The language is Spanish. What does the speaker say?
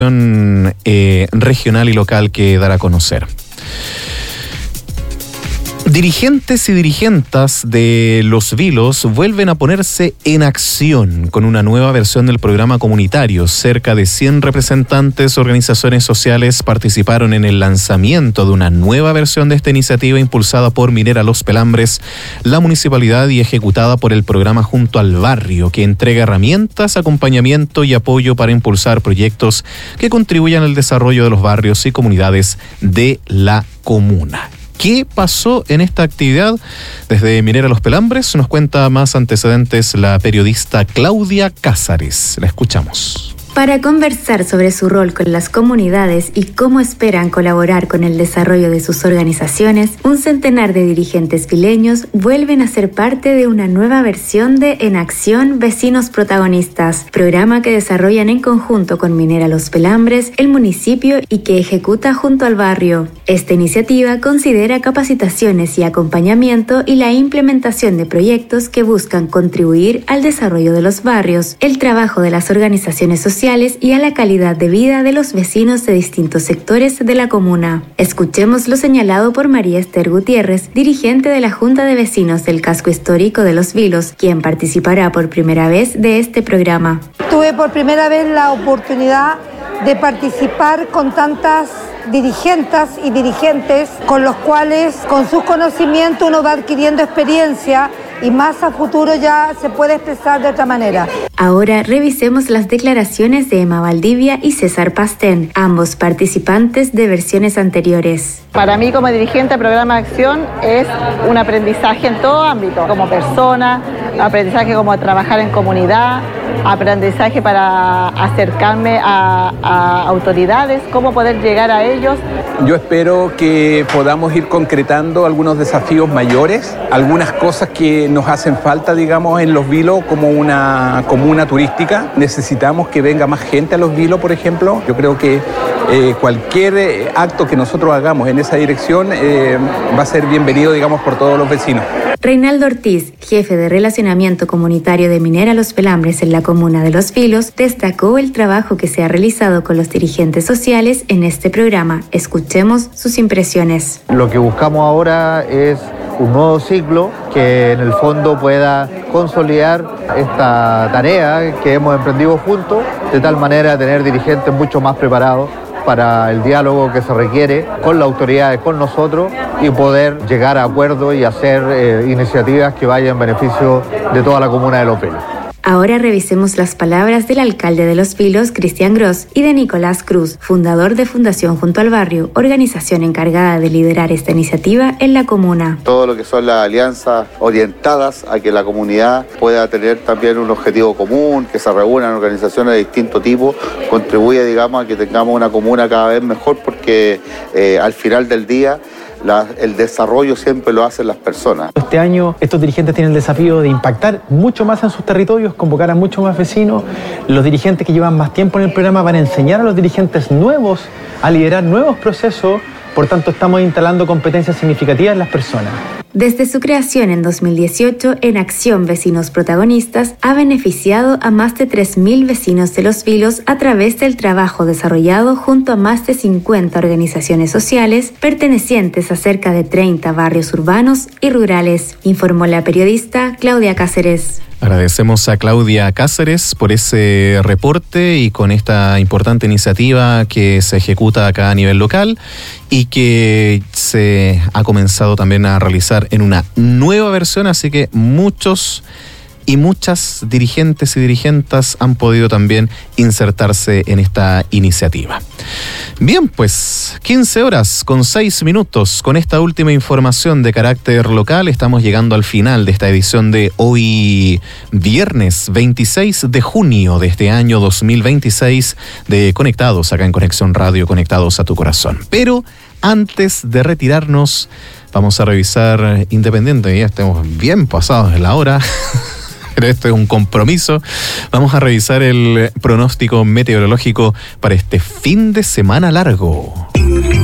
regional y local que dará a conocer. Dirigentes y dirigentas de Los Vilos vuelven a ponerse en acción con una nueva versión del programa comunitario. Cerca de 100 representantes, organizaciones sociales participaron en el lanzamiento de una nueva versión de esta iniciativa impulsada por Minera Los Pelambres, la municipalidad, y ejecutada por el programa Junto al Barrio, que entrega herramientas, acompañamiento y apoyo para impulsar proyectos que contribuyan al desarrollo de los barrios y comunidades de la comuna. ¿Qué pasó en esta actividad? Desde Minera Los Pelambres nos cuenta más antecedentes la periodista Claudia Cázares. La escuchamos. Para conversar sobre su rol con las comunidades y cómo esperan colaborar con el desarrollo de sus organizaciones, un centenar de dirigentes vileños vuelven a ser parte de una nueva versión de En Acción Vecinos Protagonistas, programa que desarrollan en conjunto con Minera Los Pelambres, el municipio, y que ejecuta Junto al Barrio. Esta iniciativa considera capacitaciones y acompañamiento y la implementación de proyectos que buscan contribuir al desarrollo de los barrios, el trabajo de las organizaciones sociales y a la calidad de vida de los vecinos de distintos sectores de la comuna. Escuchemos lo señalado por María Esther Gutiérrez, dirigente de la Junta de Vecinos del Casco Histórico de Los Vilos, quien participará por primera vez de este programa. Tuve por primera vez la oportunidad de participar con tantas dirigentas y dirigentes con los cuales, con sus conocimientos, uno va adquiriendo experiencia y más a futuro ya se puede expresar de otra manera. Ahora revisemos las declaraciones de Emma Valdivia y César Pastén, ambos participantes de versiones anteriores. Para mí, como dirigente del programa de acción, es un aprendizaje en todo ámbito, como persona, aprendizaje como trabajar en comunidad, aprendizaje para acercarme a autoridades, cómo poder llegar a ellos. Yo espero que podamos ir concretando algunos desafíos mayores, algunas cosas que nos hacen falta, digamos, en Los Vilos como una comuna turística. Necesitamos que venga más gente a Los Vilos, por ejemplo. Yo creo que cualquier acto que nosotros hagamos en esa dirección va a ser bienvenido, digamos, por todos los vecinos. Reinaldo Ortiz, jefe de relacionamiento comunitario de Minera Los Pelambres en la comuna de Los Vilos, destacó el trabajo que se ha realizado con los dirigentes sociales en este programa. Escuchemos sus impresiones. Lo que buscamos ahora es un nuevo ciclo que en el fondo pueda consolidar esta tarea que hemos emprendido juntos, de tal manera tener dirigentes mucho más preparados para el diálogo que se requiere con las autoridades, con nosotros, y poder llegar a acuerdos y hacer iniciativas que vayan en beneficio de toda la comuna de Los Vilos. Ahora revisemos las palabras del alcalde de Los Vilos, Cristian Gross, y de Nicolás Cruz, fundador de Fundación Junto al Barrio, organización encargada de liderar esta iniciativa en la comuna. Todo lo que son las alianzas orientadas a que la comunidad pueda tener también un objetivo común, que se reúnan organizaciones de distinto tipo, contribuye, digamos, a que tengamos una comuna cada vez mejor, porque al final del día el desarrollo siempre lo hacen las personas. Este año estos dirigentes tienen el desafío de impactar mucho más en sus territorios, convocar a muchos más vecinos. Los dirigentes que llevan más tiempo en el programa van a enseñar a los dirigentes nuevos a liderar nuevos procesos. Por tanto, estamos instalando competencias significativas en las personas. Desde su creación en 2018, En Acción Vecinos Protagonistas ha beneficiado a más de 3.000 vecinos de Los Vilos a través del trabajo desarrollado junto a más de 50 organizaciones sociales pertenecientes a cerca de 30 barrios urbanos y rurales, informó la periodista Claudia Cázares. Agradecemos a Claudia Cázares por ese reporte y con esta importante iniciativa que se ejecuta acá a nivel local y que se ha comenzado también a realizar en una nueva versión, así que muchos y muchas dirigentes y dirigentas han podido también insertarse en esta iniciativa. Bien, pues 15 horas con 6 minutos. Con esta última información de carácter local estamos llegando al final de esta edición de hoy viernes 26 de junio de este año 2026 de Conectados, acá en Conexión Radio, Conectados a tu Corazón. Pero antes de retirarnos, vamos a revisar, independiente, ya estamos bien pasados en la hora, pero esto es un compromiso, vamos a revisar el pronóstico meteorológico para este fin de semana largo.